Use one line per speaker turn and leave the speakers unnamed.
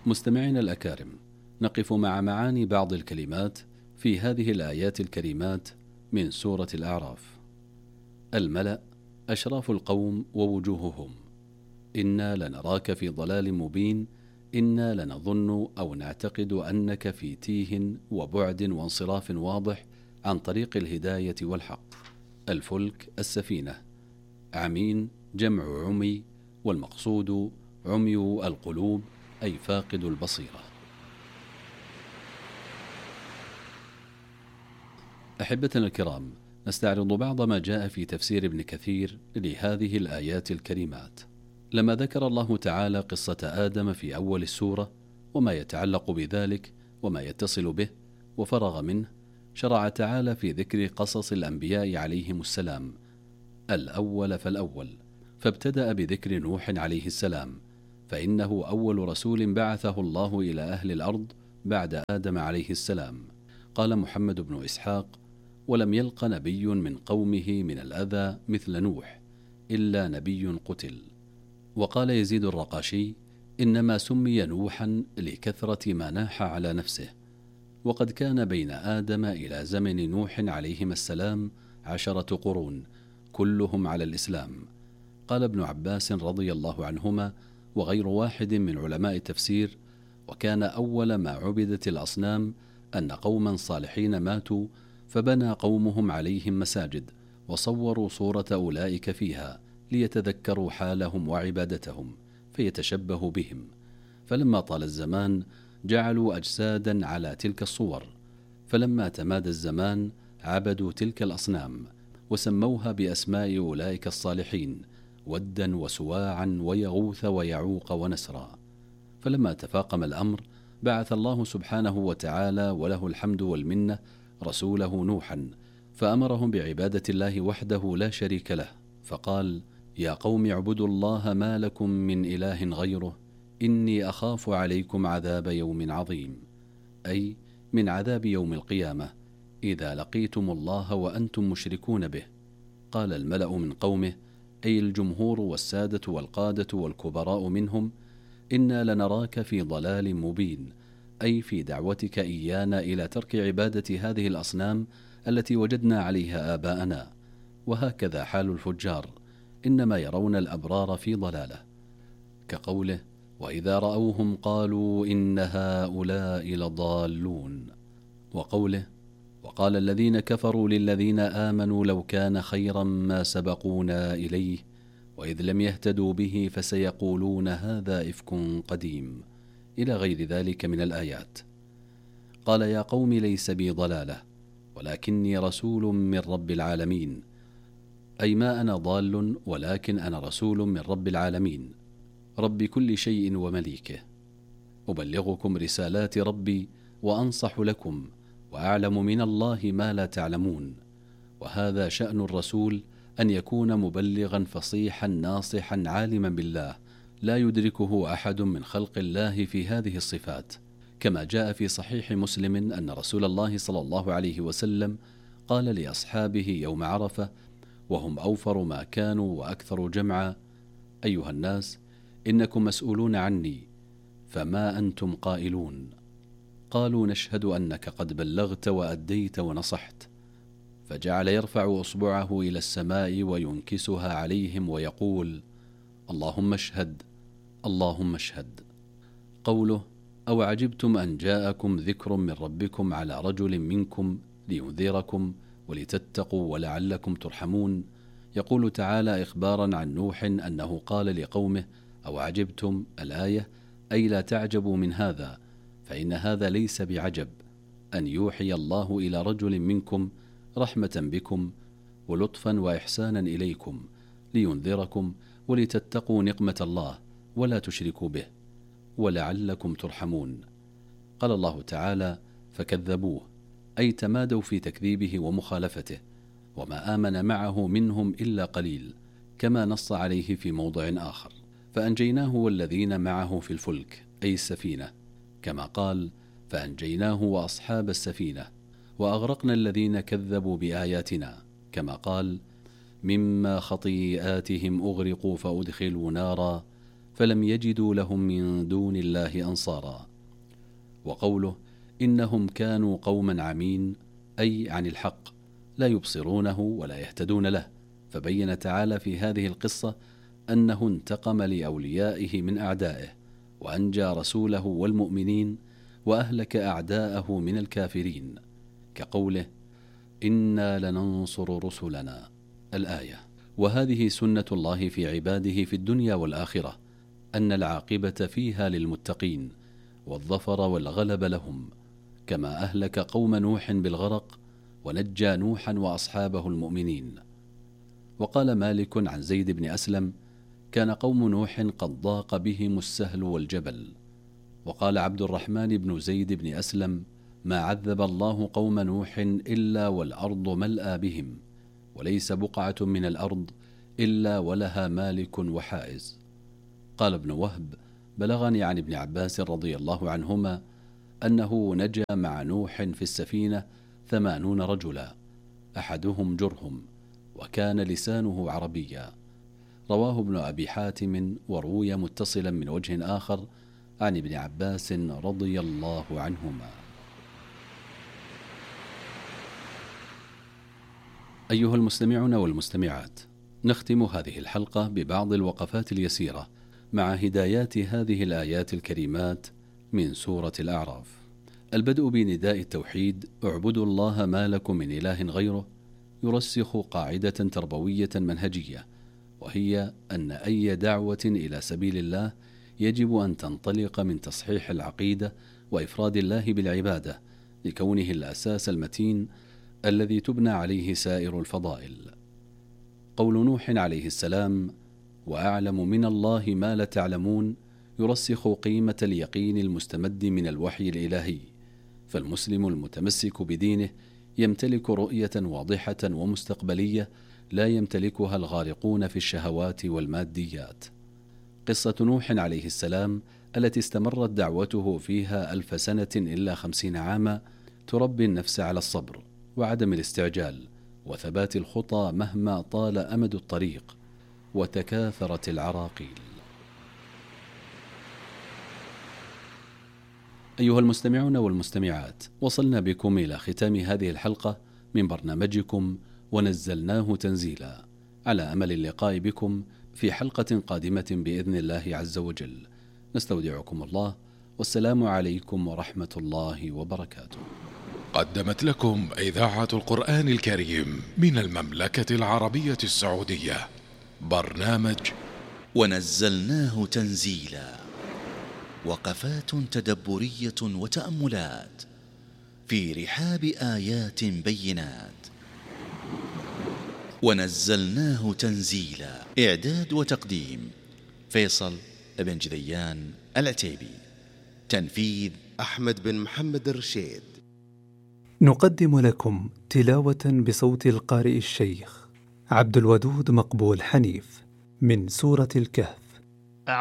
مستمعينا الأكارم، نقف مع معاني بعض الكلمات في هذه الآيات الكريمات من سورة الأعراف. الملأ أشراف القوم ووجوههم: إنا لنراك في ضلال مبين، إنا لنظن أو نعتقد أنك في تيه وبعد وانصراف واضح عن طريق الهداية والحق. الفلك السفينة. عمين جمع عمي، والمقصود عمي القلوب أي فاقد البصيرة. أحبتنا الكرام، نستعرض بعض ما جاء في تفسير ابن كثير لهذه الآيات الكريمات. لما ذكر الله تعالى قصة آدم في أول السورة وما يتعلق بذلك وما يتصل به وفرغ منه، شرع تعالى في ذكر قصص الأنبياء عليهم السلام الأول فالأول، فابتدأ بذكر نوح عليه السلام، فإنه أول رسول بعثه الله إلى أهل الأرض بعد آدم عليه السلام. قال محمد بن إسحاق: ولم يلق نبي من قومه من الأذى مثل نوح إلا نبي قتل. وقال يزيد الرقاشي: إنما سمي نوحا لكثرة ما ناح على نفسه، وقد كان بين آدم إلى زمن نوح عليهما السلام 10 قرون كلهم على الإسلام. قال ابن عباس رضي الله عنهما وغير واحد من علماء التفسير: وكان أول ما عبدت الأصنام أن قوما صالحين ماتوا فبنى قومهم عليهم مساجد وصوروا صورة أولئك فيها ليتذكروا حالهم وعبادتهم فيتشبهوا بهم، فلما طال الزمان جعلوا أجسادا على تلك الصور، فلما تمادى الزمان عبدوا تلك الأصنام وسموها بأسماء أولئك الصالحين: ودا وسواعا ويغوث ويعوق ونسرا. فلما تفاقم الأمر بعث الله سبحانه وتعالى وله الحمد والمنة رسوله نوحا، فأمرهم بعبادة الله وحده لا شريك له، فقال: يا قوم اعبدوا الله ما لكم من إله غيره إني أخاف عليكم عذاب يوم عظيم، أي من عذاب يوم القيامة إذا لقيتم الله وأنتم مشركون به. قال الملأ من قومه، أي الجمهور والسادة والقادة والكبراء منهم: إنا لنراك في ضلال مبين، أي في دعوتك إيانا إلى ترك عبادة هذه الأصنام التي وجدنا عليها آباءنا. وهكذا حال الفجار، إنما يرون الأبرار في ضلاله، كقوله: وإذا رأوهم قالوا إن هؤلاء لضالون. وقوله: وقال الذين كفروا للذين آمنوا لو كان خيرا ما سبقونا إليه وإذ لم يهتدوا به فسيقولون هذا إفك قديم، إلى غير ذلك من الآيات. قال: يا قوم ليس بي ضلالة ولكني رسول من رب العالمين، أي ما أنا ضال ولكن أنا رسول من رب العالمين رب كل شيء ومليكه، أبلغكم رسالات ربي وأنصح لكم وأعلم من الله ما لا تعلمون. وهذا شأن الرسول، أن يكون مبلغا فصيحا ناصحا عالما بالله لا يدركه أحد من خلق الله في هذه الصفات، كما جاء في صحيح مسلم أن رسول الله صلى الله عليه وسلم قال لأصحابه يوم عرفة وهم أوفر ما كانوا وأكثر جمعا: أيها الناس، إنكم مسؤولون عني، فما أنتم قائلون؟ قالوا: نشهد أنك قد بلغت وأديت ونصحت. فجعل يرفع أصبعه إلى السماء وينكسها عليهم ويقول: اللهم اشهد، اللهم اشهد. قوله: أو عجبتم أن جاءكم ذكر من ربكم على رجل منكم لينذركم ولتتقوا ولعلكم ترحمون، يقول تعالى إخبارا عن نوح أنه قال لقومه: أو عجبتم الآية، أي لا تعجبوا من هذا، فإن هذا ليس بعجب، أن يوحي الله إلى رجل منكم رحمة بكم ولطفا وإحسانا إليكم لينذركم ولتتقوا نقمة الله ولا تشركوا به ولعلكم ترحمون. قال الله تعالى: فكذبوه، أي تمادوا في تكذيبه ومخالفته، وما آمن معه منهم إلا قليل، كما نص عليه في موضع آخر: فأنجيناه والذين معه في الفلك، أي السفينة، كما قال: فأنجيناه وأصحاب السفينة وأغرقنا الذين كذبوا بآياتنا، كما قال: مما خطيئاتهم أغرقوا فأدخلوا نارا فلم يجدوا لهم من دون الله أنصارا. وقوله إنهم كانوا قوما عمين، أي عن الحق لا يبصرونه ولا يهتدون له. فبين تعالى في هذه القصة أنه انتقم لأوليائه من أعدائه، وأنجى رسوله والمؤمنين، وأهلك أعداءه من الكافرين، كقوله إنا لننصر رسلنا الآية. وهذه سنة الله في عباده في الدنيا والآخرة، أن العاقبة فيها للمتقين والظفر والغلب لهم، كما أهلك قوم نوح بالغرق ونجى نوحا وأصحابه المؤمنين. وقال مالك عن زيد بن أسلم كان قوم نوح قد ضاق بهم السهل والجبل. وقال عبد الرحمن بن زيد بن أسلم ما عذب الله قوم نوح إلا والأرض ملأى بهم، وليس بقعة من الأرض إلا ولها مالك وحائز. قال ابن وهب بلغني عن ابن عباس رضي الله عنهما أنه نجا مع نوح في السفينة 80 رجلا، أحدهم جرهم، وكان لسانه عربيا. رواه ابن أبي حاتم، وروي متصلا من وجه آخر عن ابن عباس رضي الله عنهما. أيها المستمعون والمستمعات، نختم هذه الحلقة ببعض الوقفات اليسيرة مع هدايات هذه الآيات الكريمات من سورة الأعراف. البدء بنداء التوحيد اعبدوا الله ما لكم من إله غيره يرسخ قاعدة تربوية منهجية، وهي أن أي دعوة إلى سبيل الله يجب أن تنطلق من تصحيح العقيدة وإفراد الله بالعبادة، لكونه الأساس المتين الذي تبنى عليه سائر الفضائل. قول نوح عليه السلام وأعلم من الله ما لا تعلمون يرسخ قيمة اليقين المستمد من الوحي الإلهي، فالمسلم المتمسك بدينه يمتلك رؤية واضحة ومستقبلية لا يمتلكها الغارقون في الشهوات والماديات. قصة نوح عليه السلام التي استمرت دعوته فيها 1000 سنة إلا 50 عاما تربي النفس على الصبر وعدم الاستعجال وثبات الخطى مهما طال أمد الطريق وتكاثرت العراقيل. أيها المستمعون والمستمعات، وصلنا بكم إلى ختام هذه الحلقة من برنامجكم ونزلناه تنزيلا، على أمل اللقاء بكم في حلقة قادمة بإذن الله عز وجل. نستودعكم الله، والسلام عليكم ورحمة الله وبركاته.
قدمت لكم إذاعة القرآن الكريم من المملكة العربية السعودية برنامج
ونزلناه تنزيلا، وقفات تدبرية وتأملات في رحاب آيات بينات. ونزلناه تنزيلا، إعداد وتقديم فيصل بن جذيان العتيبي، تنفيذ
أحمد بن محمد الرشيد.
نقدم لكم تلاوة بصوت القارئ الشيخ عبد الودود مقبول حنيف من سورة الكهف.